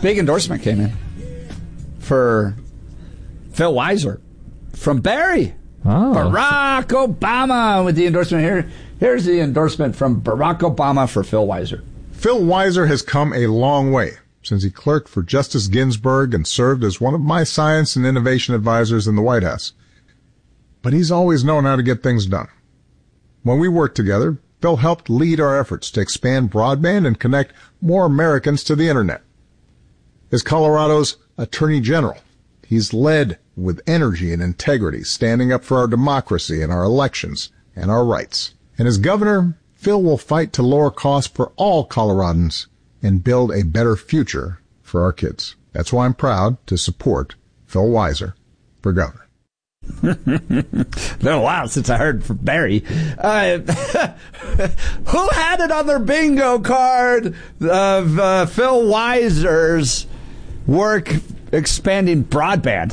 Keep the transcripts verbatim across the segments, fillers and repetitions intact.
big endorsement came in for Phil Weiser from Barry. Oh. Barack Obama with the endorsement here. Here's the endorsement from Barack Obama for Phil Weiser. Phil Weiser has come a long way since he clerked for Justice Ginsburg and served as one of my science and innovation advisors in the White House. But he's always known how to get things done. When we worked together, Phil helped lead our efforts to expand broadband and connect more Americans to the Internet. As Colorado's Attorney General, he's led with energy and integrity, standing up for our democracy and our elections and our rights. And as governor, Phil will fight to lower costs for all Coloradans and build a better future for our kids. That's why I'm proud to support Phil Weiser for governor. Been a while since I heard from Barry. Uh, who had it on their bingo card of uh, Phil Weiser's work expanding broadband?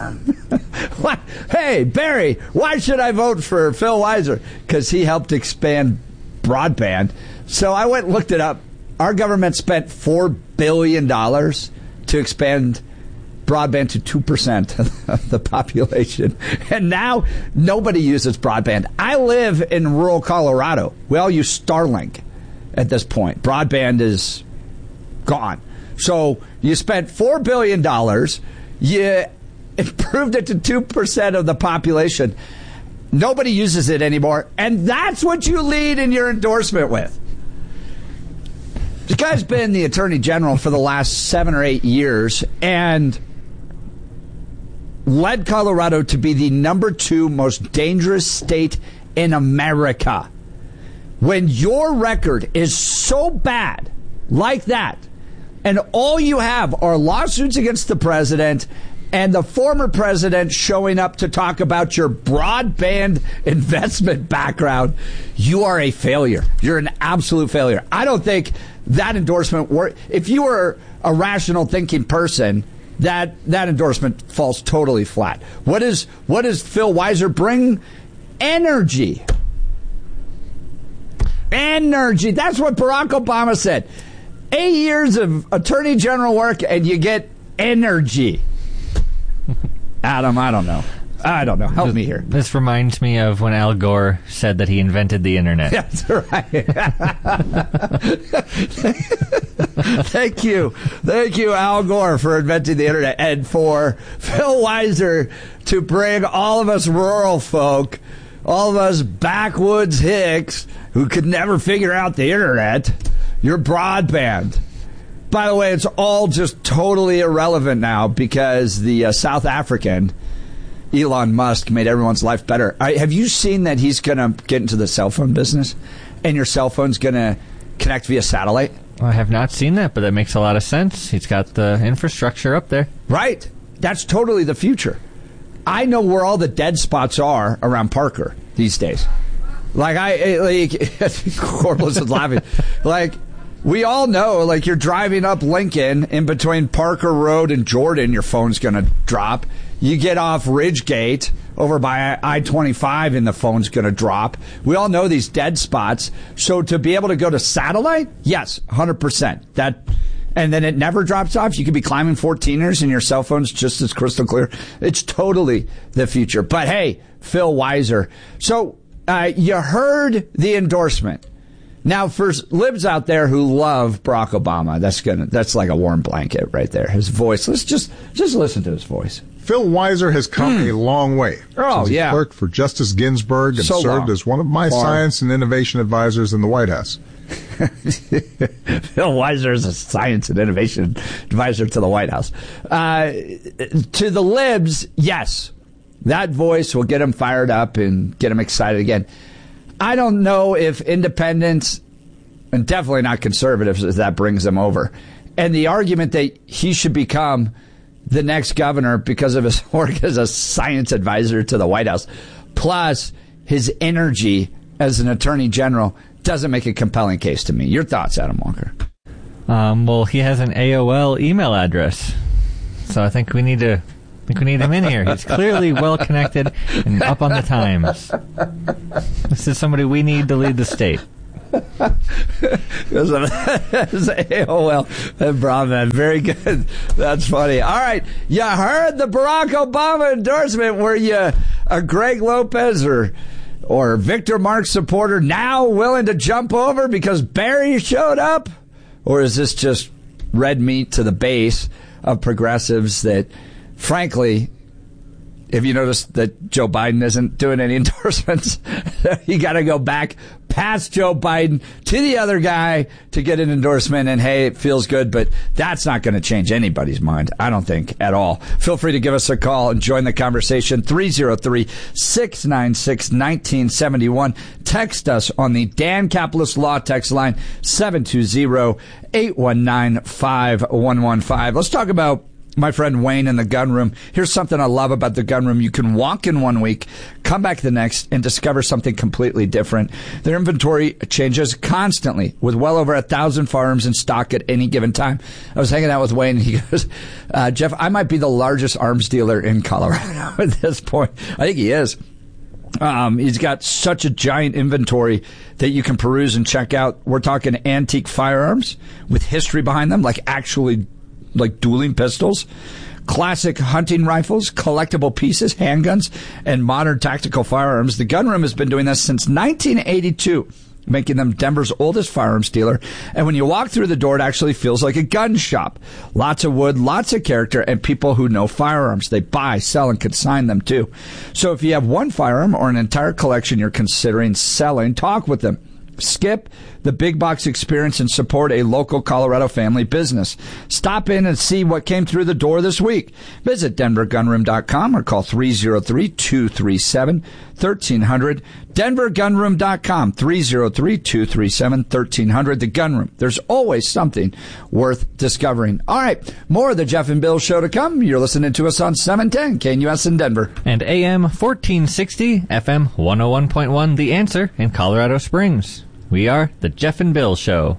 Hey, Barry, why should I vote for Phil Weiser? Because he helped expand broadband. So I went and looked it up. Our government spent four billion dollars to expand broadband to two percent of the population. And now nobody uses broadband. I live in rural Colorado. We all use Starlink at this point. Broadband is gone. So you spent four billion dollars. You improved it to two percent of the population. Nobody uses it anymore. And that's what you lead in your endorsement with. This guy's been the Attorney General for the last seven or eight years and led Colorado to be the number two most dangerous state in America. When your record is so bad like that, and all you have are lawsuits against the president and the former president showing up to talk about your broadband investment background, you are a failure. You're an absolute failure. I don't think that endorsement worked. If you were a rational thinking person, that that endorsement falls totally flat. What is what does Phil Weiser bring? Energy. Energy. That's what Barack Obama said. Eight years of Attorney General work and you get energy. Adam, I don't know. I don't know. Help this, me here. This reminds me of when Al Gore said that he invented the internet. That's right. Thank you. Thank you, Al Gore, for inventing the internet, and for Phil Weiser to bring all of us rural folk, all of us backwoods hicks who could never figure out the internet, your broadband. By the way, it's all just totally irrelevant now because the uh, South African Elon Musk made everyone's life better. I, have you seen that he's going to get into the cell phone business and your cell phone's going to connect via satellite? I have not seen that, but that makes a lot of sense. He's got the infrastructure up there. Right. That's totally the future. I know where all the dead spots are around Parker these days. Like, I, like, Corliss is laughing. Like, we all know, like, you're driving up Lincoln in between Parker Road and Jordan, your phone's going to drop. You get off Ridgegate over by I twenty-five and the phone's going to drop. We all know these dead spots. So to be able to go to satellite, yes, one hundred percent. That, and then it never drops off. You could be climbing fourteeners and your cell phone's just as crystal clear. It's totally the future. But hey, Phil Weiser. So uh, you heard the endorsement. Now, for libs out there who love Barack Obama, that's gonna that's like a warm blanket right there. His voice. Let's just just listen to his voice. Phil Weiser has come mm. a long way. Oh, since he yeah. clerked for Justice Ginsburg and so served long. as one of my Far. science and innovation advisors in the White House. Phil Weiser is a science and innovation advisor to the White House. Uh, to the libs, yes, that voice will get them fired up and get them excited again. I don't know if independents, and definitely not conservatives, if that brings them over. And the argument that he should become the next governor because of his work as a science advisor to the White House, plus his energy as an attorney general, doesn't make a compelling case to me. Your thoughts, Adam Walker? Um, well, he has an A O L email address, so I think we need to. I think we need him in here. He's clearly well connected and up on the times. This is somebody we need to lead the state. It's A O L and Brahman. Very good. That's funny. All right. You heard the Barack Obama endorsement. Were you a Greg Lopez or or Victor Marx supporter now willing to jump over because Barry showed up? Or is this just red meat to the base of progressives that, frankly, if you notice that Joe Biden isn't doing any endorsements, you got to go back past Joe Biden to the other guy to get an endorsement. And, hey, it feels good, but that's not going to change anybody's mind, I don't think, at all. Feel free to give us a call and join the conversation. three oh three, six nine six, one nine seven one. Text us on the Dan Caplis Law text line, seven two zero, eight one nine, five one one five. Let's talk about my friend Wayne in the gun room. Here's something I love about the gun room. You can walk in one week, come back the next, and discover something completely different. Their inventory changes constantly with well over a thousand firearms in stock at any given time. I was hanging out with Wayne, and he goes, uh, Jeff, I might be the largest arms dealer in Colorado at this point. I think he is. Um, he's got such a giant inventory that you can peruse and check out. We're talking antique firearms with history behind them, like actually like dueling pistols, classic hunting rifles, collectible pieces, handguns, and modern tactical firearms. The Gun Room has been doing this since nineteen eighty-two, making them Denver's oldest firearms dealer. And when you walk through the door, it actually feels like a gun shop. Lots of wood, lots of character, and people who know firearms. They buy, sell, and consign them, too. So if you have one firearm or an entire collection you're considering selling, talk with them. Skip the big box experience and support a local Colorado family business. Stop in and see what came through the door this week. Visit denver gun room dot com or call three oh three, two three seven, one three zero zero. denver gun room dot com, three oh three, two three seven, one three zero zero. The Gun Room. There's always something worth discovering. All right, more of the Jeff and Bill Show to come. You're listening to us on seven ten K N U S in Denver. And A M fourteen sixty, F M one oh one point one, The Answer in Colorado Springs. We are the Jeff and Bill Show.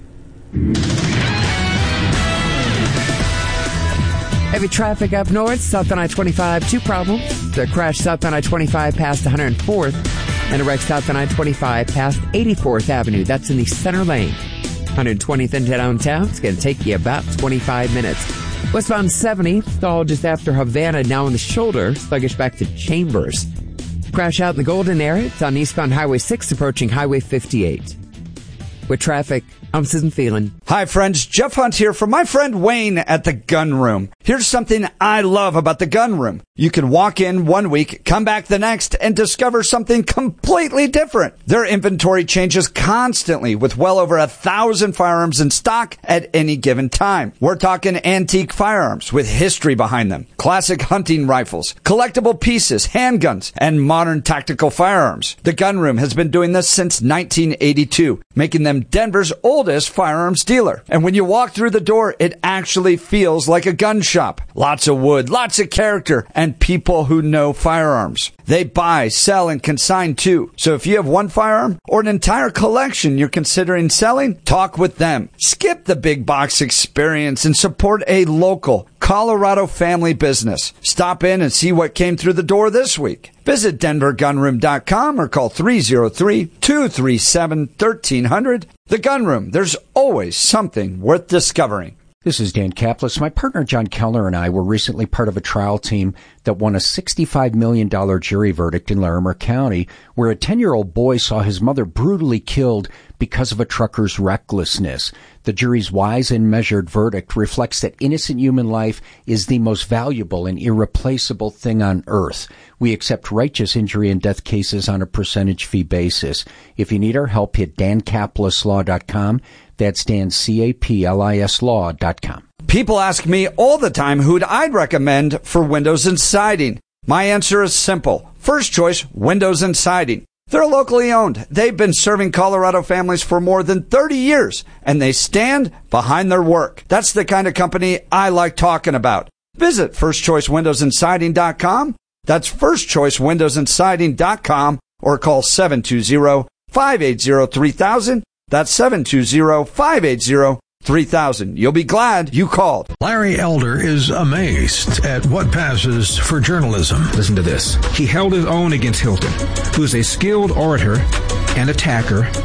Heavy traffic up north, south on I twenty-five, two problems. The crash south on I twenty-five past one hundred fourth, and a wreck south on I twenty-five past eighty-fourth Avenue. That's in the center lane. one hundred twentieth into downtown. It's going to take you about twenty-five minutes. Westbound seventy, stalled just after Havana, now in the shoulder, sluggish back to Chambers. Crash out in the Golden area. It's on eastbound Highway six, approaching Highway fifty-eight. With traffic, I'm Susan Phelan. Hi, friends. Jeff Hunt here from my friend Wayne at the Gun Room. Here's something I love about the Gun Room. You can walk in one week, come back the next, and discover something completely different. Their inventory changes constantly with well over a thousand firearms in stock at any given time. We're talking antique firearms with history behind them, classic hunting rifles, collectible pieces, handguns, and modern tactical firearms. The Gun Room has been doing this since nineteen eighty-two, making them Denver's oldest firearms dealer. And when you walk through the door, it actually feels like a gun shop. Lots of wood, lots of character, and people who know firearms. They buy, sell, and consign too. So if you have one firearm or an entire collection you're considering selling, talk with them. Skip the big box experience and support a local Colorado family business. Stop in and see what came through the door this week. Visit denver gun room dot com or call three oh three, two three seven, one three zero zero. The Gun Room. There's always something worth discovering. This is Dan Caplis. My partner John Kellner and I were recently part of a trial team that won a sixty-five million dollars jury verdict in Larimer County, where a ten-year-old boy saw his mother brutally killed because of a trucker's recklessness. The jury's wise and measured verdict reflects that innocent human life is the most valuable and irreplaceable thing on earth. We accept righteous injury and death cases on a percentage fee basis. If you need our help, hit dan caplis law dot com. That's Dan, C A P L I S law dot com. People ask me all the time who'd I'd recommend for windows and siding. My answer is simple. First choice, Windows and Siding. They're locally owned. They've been serving Colorado families for more than thirty years, and they stand behind their work. That's the kind of company I like talking about. Visit first choice windows and siding dot com. That's first choice windows and siding dot com, or call seven two zero, five eight zero, three thousand. That's seven two zero, five eight zero, three thousand. You'll be glad you called. Larry Elder is amazed at what passes for journalism. Listen to this. He held his own against Hilton, who is a skilled orator and attacker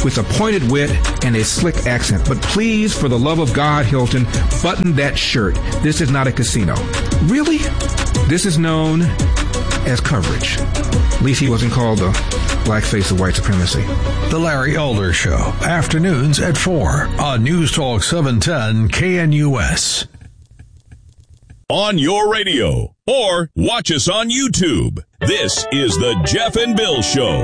with a pointed wit and a slick accent. But please, for the love of God, Hilton, button that shirt. This is not a casino. Really? This is known as coverage. At least he wasn't called the blackface of white supremacy. The Larry Elder Show, afternoons at four on News Talk seven ten K N U S. On your radio, or watch us on YouTube. This is the Jeff and Bill Show.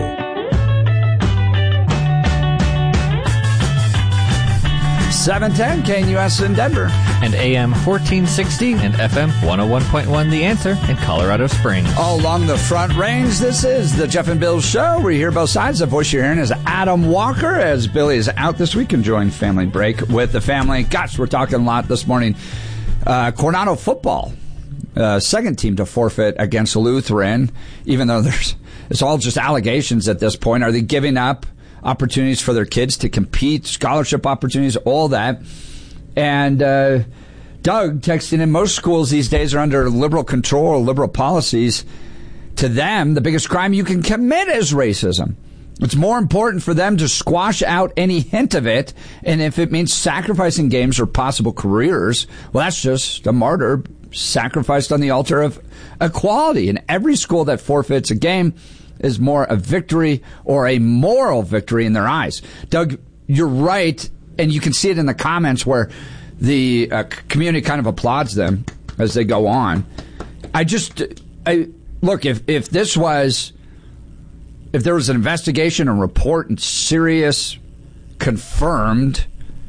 seven ten K N U S in Denver. And A M fourteen sixty and F M one oh one point one The Answer in Colorado Springs. All along the Front Range, this is the Jeff and Bill Show. We hear both sides. The voice you're hearing is Adam Walker, as Billy is out this week enjoying family break with the family. Gosh, we're talking a lot this morning. Uh, Coronado football, uh, second team to forfeit against Lutheran, even though there's it's all just allegations at this point. Are they giving up opportunities for their kids to compete, scholarship opportunities, all that? And uh, Doug texting in, most schools these days are under liberal control or liberal policies. To them, the biggest crime you can commit is racism. It's more important for them to squash out any hint of it, and if it means sacrificing games or possible careers, well, that's just a martyr sacrificed on the altar of equality. And every school that forfeits a game is more a victory or a moral victory in their eyes. Doug, you're right, and you can see it in the comments where the uh, community kind of applauds them as they go on. I just, I look, if if this was... If there was an investigation, a report, and serious, confirmed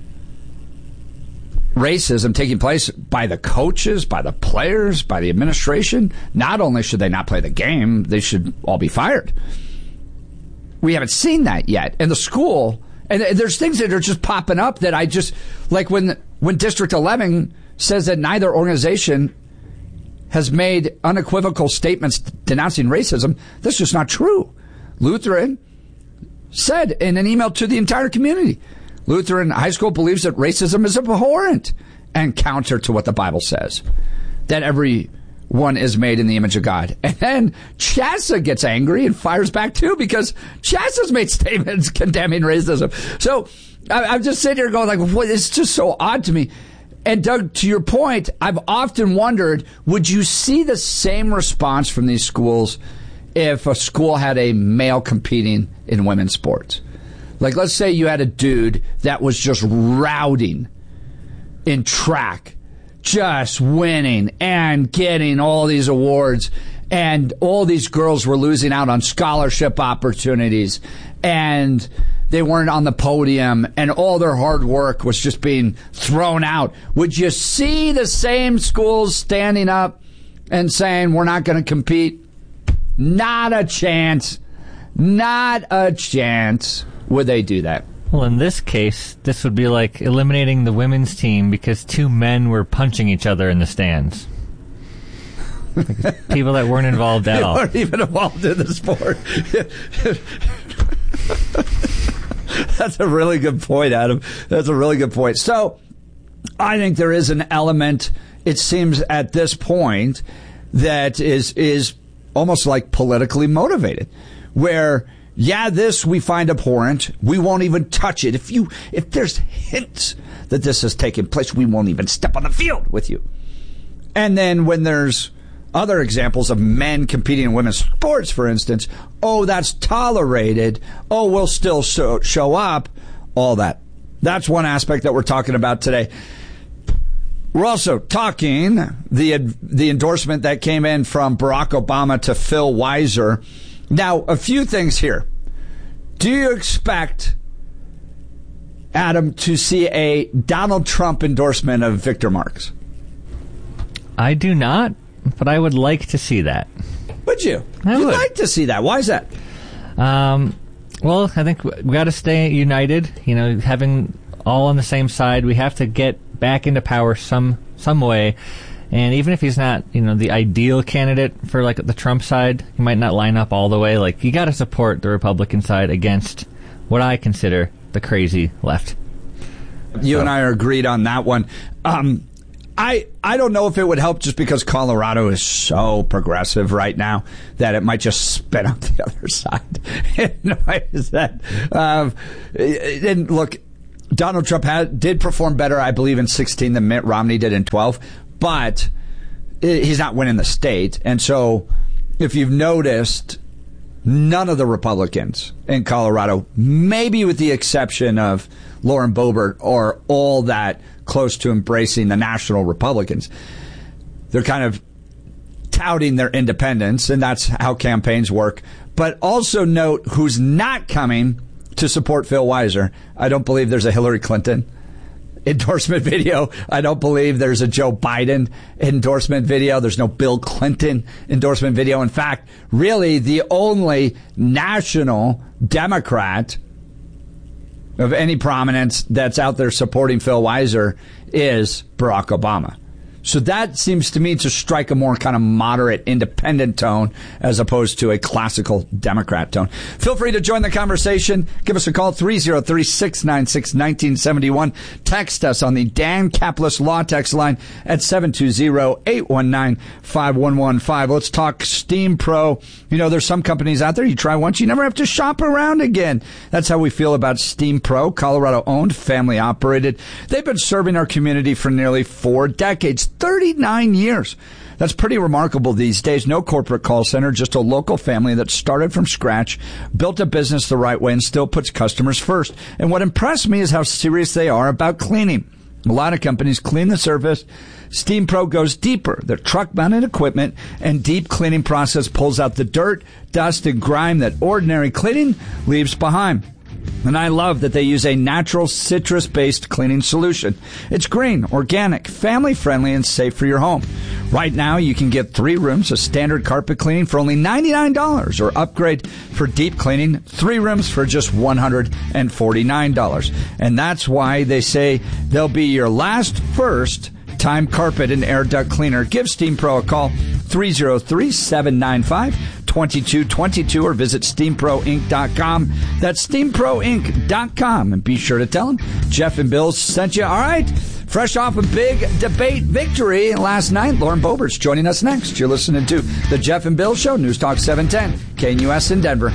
racism taking place by the coaches, by the players, by the administration, not only should they not play the game, they should all be fired. We haven't seen that yet. And the school, and there's things that are just popping up that I just, like when when District eleven says that neither organization has made unequivocal statements denouncing racism, that's just not true. Lutheran said in an email to the entire community, Lutheran High School believes that racism is abhorrent and counter to what the Bible says, that everyone is made in the image of God. And then Chassa gets angry and fires back too, because Chassa's made statements condemning racism. So I, I'm just sitting here going like, well, it's just so odd to me. And Doug, to your point, I've often wondered, would you see the same response from these schools if a school had a male competing in women's sports? Like, let's say you had a dude that was just routing in track, just winning and getting all these awards, and all these girls were losing out on scholarship opportunities, and they weren't on the podium, and all their hard work was just being thrown out. Would you see the same schools standing up and saying, we're not going to compete? Not a chance. Not a chance would they do that. Well, in this case, this would be like eliminating the women's team because two men were punching each other in the stands. Like people that weren't involved at they all. weren't even involved in the sport. That's a really good point, Adam. That's a really good point. So, I think there is an element, it seems at this point, that is is almost like politically motivated, where, yeah, this we find abhorrent. We won't even touch it. If you, if there's hints that this has taken place, we won't even step on the field with you. And then when there's other examples of men competing in women's sports, for instance, oh, that's tolerated. Oh, we'll still show, show up. All that. That's one aspect that we're talking about today. We're also talking the the endorsement that came in from Barack Obama to Phil Weiser. Now, a few things here. Do you expect, Adam, to see a Donald Trump endorsement of Victor Marx? I do not, but I would like to see that. Would you? I You'd would. like to see that. Why is that? Um, well, I think we got to stay united. You know, having all on the same side, we have to get back into power some some way. And even if he's not, you know, the ideal candidate for like the Trump side, he might not line up all the way. Like, you got to support the Republican side against what I consider the crazy left. You so. and I are agreed on that one. Um, I, I don't know if it would help just because Colorado is so progressive right now that it might just spin out the other side. No, is that? Um, and look, Donald Trump had, did perform better, I believe, in sixteen than Mitt Romney did in twelve, but he's not winning the state. And so if you've noticed, none of the Republicans in Colorado, maybe with the exception of Lauren Boebert, are all that close to embracing the national Republicans. They're kind of touting their independence, and that's how campaigns work. But also note who's not coming to support Phil Weiser. I don't believe there's a Hillary Clinton endorsement video. I don't believe there's a Joe Biden endorsement video. There's no Bill Clinton endorsement video. In fact, really the only national Democrat of any prominence that's out there supporting Phil Weiser is Barack Obama. So that seems to me to strike a more kind of moderate, independent tone as opposed to a classical Democrat tone. Feel free to join the conversation. Give us a call, three oh three, six nine six, one nine seven one. Text us on the Dan Caplis Law Text line at seven two zero, eight one nine, five one one five. Let's talk Steam Pro. You know, there's some companies out there, you try once, you never have to shop around again. That's how we feel about Steam Pro, Colorado-owned, family-operated. They've been serving our community for nearly four decades. thirty-nine years. That's pretty remarkable these days. No corporate call center, just a local family that started from scratch, built a business the right way, and still puts customers first. And what impressed me is how serious they are about cleaning. A lot of companies clean the surface. Steam Pro goes deeper. Their truck-mounted equipment and deep cleaning process pulls out the dirt, dust, and grime that ordinary cleaning leaves behind. And I love that they use a natural citrus-based cleaning solution. It's green, organic, family-friendly, and safe for your home. Right now, you can get three rooms of standard carpet cleaning for only ninety-nine dollars or upgrade for deep cleaning, three rooms for just one hundred forty-nine dollars. And that's why they say they'll be your last first time carpet and air duct cleaner. Give Steam Pro a call, three oh three, seven nine five, two two two two, or visit steam pro inc dot com. That's steam pro inc dot com. And be sure to tell them Jeff and Bill sent you. All right, fresh off a big debate victory last night, Lauren Boebert's joining us next. You're listening to The Jeff and Bill Show, News Talk seven ten, K N U S in Denver.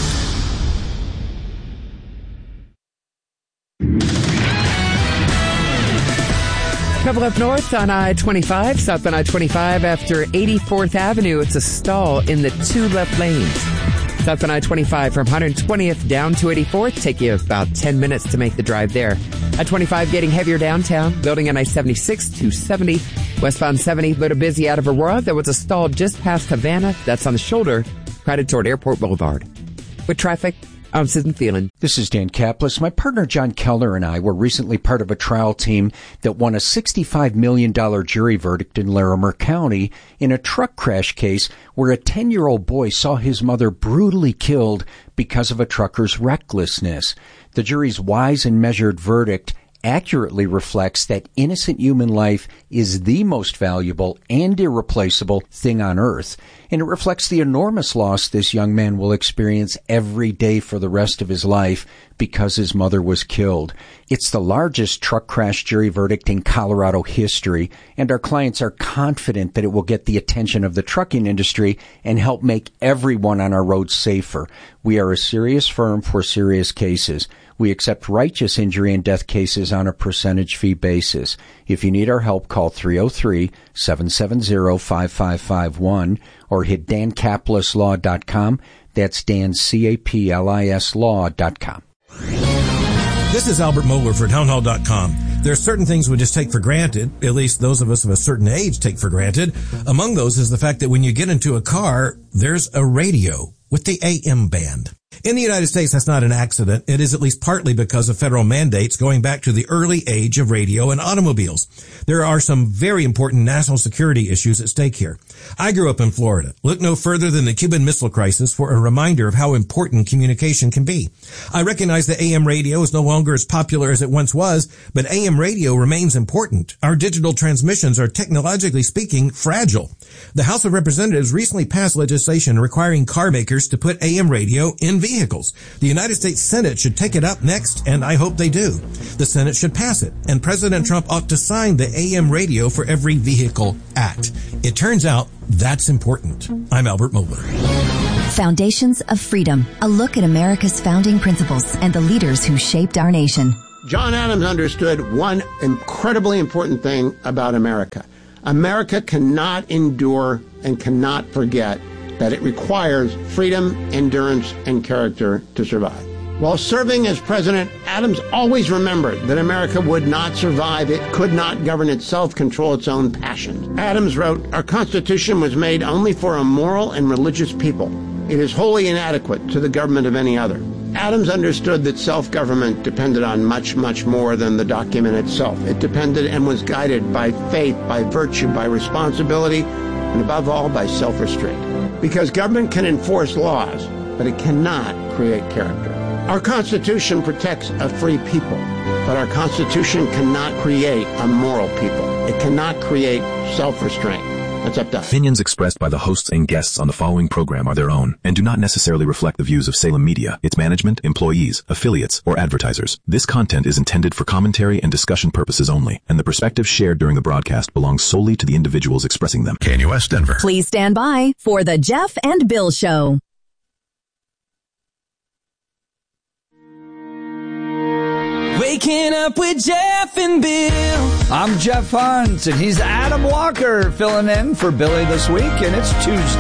Couple up north on I twenty-five, south on I twenty-five after eighty-fourth Avenue. It's a stall in the two left lanes. South on I twenty-five from one hundred twentieth down to eighty-fourth. Take you about ten minutes to make the drive there. I twenty-five getting heavier downtown, building on I seventy-six, two seventy. Westbound seventy, a little busy out of Aurora. There was a stall just past Havana. That's on the shoulder, crowded toward Airport Boulevard. With traffic, I'm Susan Thielen. This is Dan Caplis. My partner John Kellner and I were recently part of a trial team that won a sixty-five million dollars jury verdict in Larimer County in a truck crash case where a ten-year-old boy saw his mother brutally killed because of a trucker's recklessness. The jury's wise and measured verdict accurately reflects that innocent human life is the most valuable and irreplaceable thing on earth. And it reflects the enormous loss this young man will experience every day for the rest of his life because his mother was killed. It's the largest truck crash jury verdict in Colorado history, and our clients are confident that it will get the attention of the trucking industry and help make everyone on our roads safer. We are a serious firm for serious cases. We accept righteous injury and death cases on a percentage fee basis. If you need our help, call three oh three, seven seven zero, five five five one or hit dan caplis law dot com. That's Dan, C A P L I S law dot com. This is Albert Mohler for town hall dot com. There are certain things we just take for granted, at least those of us of a certain age take for granted. Among those is the fact that when you get into a car, there's a radio with the A M band. In the United States, that's not an accident. It is at least partly because of federal mandates going back to the early age of radio and automobiles. There are some very important national security issues at stake here. I grew up in Florida. Look no further than the Cuban Missile Crisis for a reminder of how important communication can be. I recognize that A M radio is no longer as popular as it once was, but A M radio remains important. Our digital transmissions are technologically speaking fragile. The House of Representatives recently passed legislation requiring car makers to put A M radio in vehicles. vehicles. The United States Senate should take it up next, and I hope they do. The Senate should pass it, and President Trump ought to sign the A M Radio for Every Vehicle Act. It turns out that's important. I'm Albert Mohler. Foundations of Freedom, a look at America's founding principles and the leaders who shaped our nation. John Adams understood one incredibly important thing about America. America cannot endure and cannot forget that it requires freedom, endurance, and character to survive. While serving as president, Adams always remembered that America would not survive. It could not govern itself, control its own passions. Adams wrote, "Our Constitution was made only for a moral and religious people. It is wholly inadequate to the government of any other." Adams understood that self-government depended on much, much more than the document itself. It depended and was guided by faith, by virtue, by responsibility, and above all, by self-restraint. Because government can enforce laws, but it cannot create character. Our Constitution protects a free people, but our Constitution cannot create a moral people. It cannot create self-restraint. That's up to us. Opinions expressed by the hosts and guests on the following program are their own and do not necessarily reflect the views of Salem Media, its management, employees, affiliates, or advertisers. This content is intended for commentary and discussion purposes only, and the perspectives shared during the broadcast belong solely to the individuals expressing them. K N U S Denver. Please stand by for the Jeff and Bill Show. Waking up with Jeff and Bill. I'm Jeff Hunt, and he's Adam Walker filling in for Billy this week, and it's Tuesday.